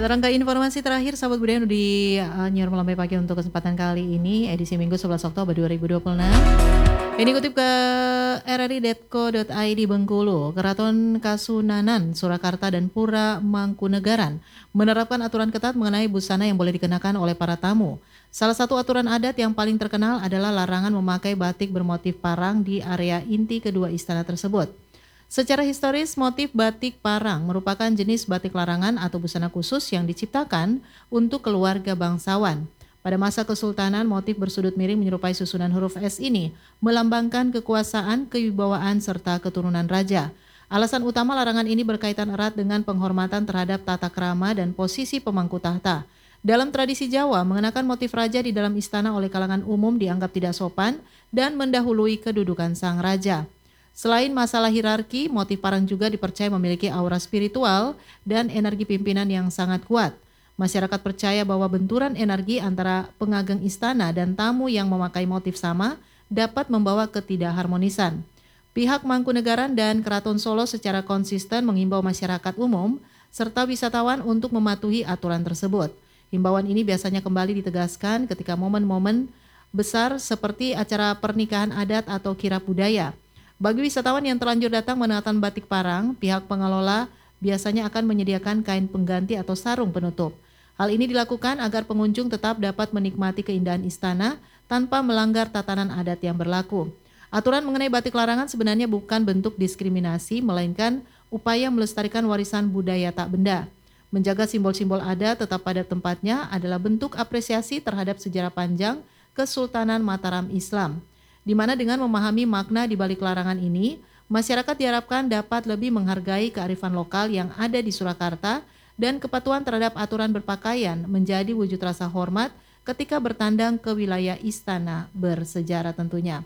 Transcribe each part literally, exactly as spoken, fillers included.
Sekarang ke informasi terakhir sahabat budaya di uh, Nyiar Melambai Pagi untuk kesempatan kali ini edisi Minggu sebelas Oktober dua ribu dua puluh enam. Ini kutip ke r r i titik co titik i d Bengkulu, Keraton Kasunanan, Surakarta dan Pura Mangkunegaran menerapkan aturan ketat mengenai busana yang boleh dikenakan oleh para tamu. Salah satu aturan adat yang paling terkenal adalah larangan memakai batik bermotif parang di area inti kedua istana tersebut. Secara historis, motif batik parang merupakan jenis batik larangan atau busana khusus yang diciptakan untuk keluarga bangsawan. Pada masa Kesultanan, motif bersudut miring menyerupai susunan huruf S ini melambangkan kekuasaan, kewibawaan, serta keturunan raja. Alasan utama larangan ini berkaitan erat dengan penghormatan terhadap tata krama dan posisi pemangku tahta. Dalam tradisi Jawa, mengenakan motif raja di dalam istana oleh kalangan umum dianggap tidak sopan dan mendahului kedudukan sang raja. Selain masalah hierarki, motif parang juga dipercaya memiliki aura spiritual dan energi pimpinan yang sangat kuat. Masyarakat percaya bahwa benturan energi antara pengageng istana dan tamu yang memakai motif sama dapat membawa ketidakharmonisan. Pihak Mangkunegaran dan Keraton Solo secara konsisten mengimbau masyarakat umum serta wisatawan untuk mematuhi aturan tersebut. Himbauan ini biasanya kembali ditegaskan ketika momen-momen besar seperti acara pernikahan adat atau kirab budaya. Bagi wisatawan yang terlanjur datang menonton batik parang, pihak pengelola biasanya akan menyediakan kain pengganti atau sarung penutup. Hal ini dilakukan agar pengunjung tetap dapat menikmati keindahan istana tanpa melanggar tatanan adat yang berlaku. Aturan mengenai batik larangan sebenarnya bukan bentuk diskriminasi, melainkan upaya melestarikan warisan budaya tak benda. Menjaga simbol-simbol adat tetap pada tempatnya adalah bentuk apresiasi terhadap sejarah panjang Kesultanan Mataram Islam, di mana dengan memahami makna di balik larangan ini, masyarakat diharapkan dapat lebih menghargai kearifan lokal yang ada di Surakarta dan kepatuhan terhadap aturan berpakaian menjadi wujud rasa hormat ketika bertandang ke wilayah istana bersejarah tentunya.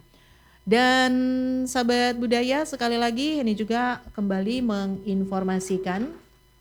Dan sahabat budaya, sekali lagi ini juga kembali menginformasikan,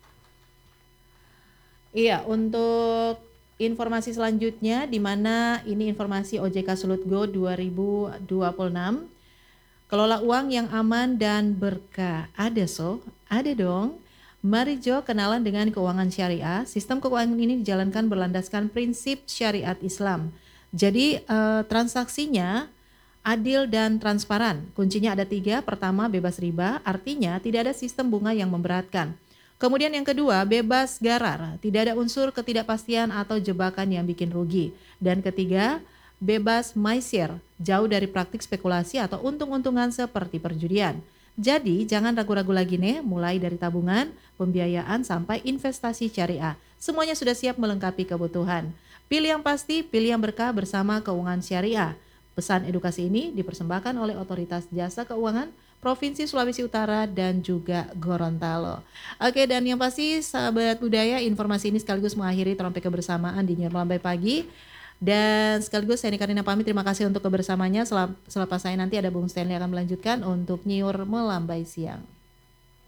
iya, untuk informasi selanjutnya di mana ini informasi O J K Sulut Go dua ribu dua puluh enam. Kelola uang yang aman dan berkah. Ada so? Ada dong. Mari Jo kenalan dengan keuangan syariah. Sistem keuangan ini dijalankan berlandaskan prinsip syariat Islam. Jadi eh, transaksinya adil dan transparan. Kuncinya ada tiga. Pertama, bebas riba, artinya tidak ada sistem bunga yang memberatkan. Kemudian yang kedua, bebas garar, tidak ada unsur ketidakpastian atau jebakan yang bikin rugi. Dan ketiga, bebas maisir, jauh dari praktik spekulasi atau untung-untungan seperti perjudian. Jadi jangan ragu-ragu lagi nih, mulai dari tabungan, pembiayaan sampai investasi syariah. Semuanya sudah siap melengkapi kebutuhan. Pilih yang pasti, pilih yang berkah bersama keuangan syariah. Pesan edukasi ini dipersembahkan oleh Otoritas Jasa Keuangan Provinsi Sulawesi Utara dan juga Gorontalo. Oke, dan yang pasti sahabat budaya, informasi ini sekaligus mengakhiri Trompet Kebersamaan di Nyiar Melambai Pagi. Dan sekaligus saya Karina pamit, terima kasih untuk kebersamanya. Selap, selepas saya nanti ada Bung Stanley akan melanjutkan untuk Nyiar Melambai Siang.